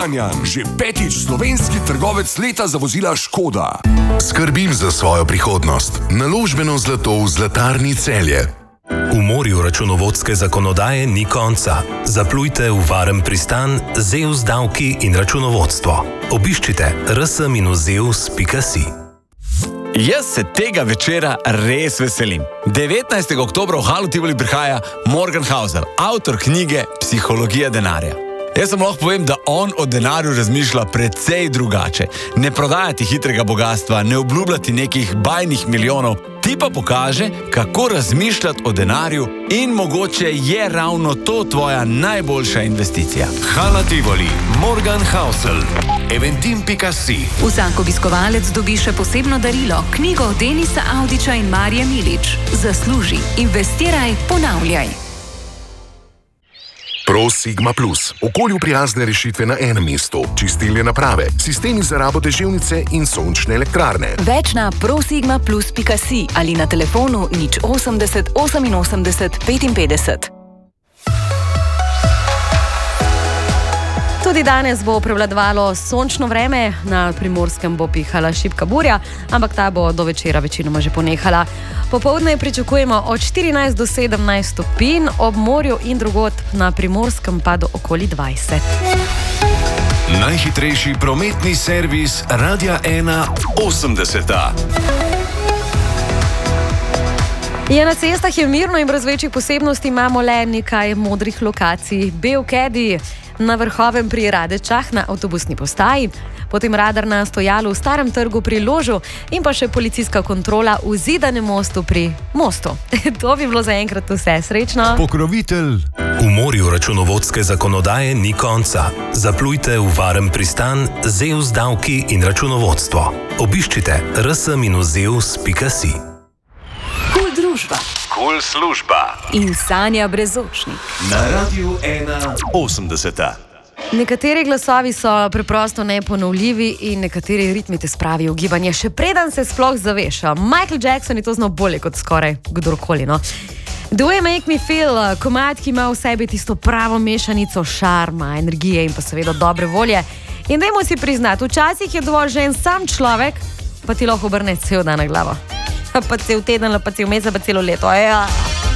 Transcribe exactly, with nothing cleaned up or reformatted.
Kranjan, že petič slovenski trgovec leta za vozila Škoda. Skrbim za svojo prihodnost. Naložbeno zlato v Zlatarni Celje. V morju računovodske zakonodaje ni konca. Zaplujte v varen pristan Zeus davki in računovodstvo. Obiščite r s minus zeus pika si. Jaz se tega večera res veselim. devetnajstega oktobra v Halu Tivoli prihaja Morgan Housel, avtor knjige Psihologija denarja. Jaz sem lahko povem, da on o denarju razmišlja precej drugače. Ne prodajati hitrega bogatstva, ne obljubljati nekih bajnih milijonov, ti pa pokaže, kako razmišljati o denarju in mogoče je ravno to tvoja najboljša investicija. Hala Tivoli, Morgan Housel, eventim pika si. Vsak obiskovalec dobi še posebno darilo, knjigo Denisa Avdića in Marije Milič. Zasluži, investiraj, ponavljaj. Pro Sigma Plus. Okolju prijazne rešitve na enem mestu. Čistilne naprave, sistemi za rabo deževnice in sončne elektrarne. Več na pro sigma plus pika si ali na telefonu nič osemdeset oseminosemdeset petinpetdeset. Tudi danes bo prevladovalo sončno vreme, na Primorskem bo pihala šibka burja, ampak ta bo do večera večinoma že ponehala. Popoldne pričakujemo od štirinajst do sedemnajst stopinj, ob morju in drugod na Primorskem pa do okoli dvajset. Najhitrejši prometni servis Radia ena osemdeseta. Je na cestah je mirno in brez večjih posebnosti, imamo le nekaj modrih lokacij. Bel Caddy na Vrhovem pri Radečah na avtobusni postaji, potem radar na stojalu v Starem trgu pri Ložu in pa še policijska kontrola v Zidanem mostu pri Mostu. To bi bilo zaenkrat vse. Srečno. Pokrovitelj. V morju računovodske zakonodaje ni konca. Zaplujte v varen pristan Zeus davki in računovodstvo. Obiščite r s minus zeus pika si. Kul družba. Kul služba. In Sanja Brezočnik. Na Radiu ena osemdeseta. Nekateri glasovi so preprosto neponovljivi in nekateri ritmi te spravijo v gibanje, še preden se sploh zaveš. Michael Jackson je to znal bolje kot skoraj kdorkoli, no. Do You Make Me Feel, komad, ki ima v sebi tisto pravo mešanico šarma, energije in pa seveda dobre volje. In dajmo si priznati, včasih je dovolj že en sam človek, pa ti lahko obrne cel dan na glavo. Pa cel teden, pa cel mesec, pa celo leto. Ja.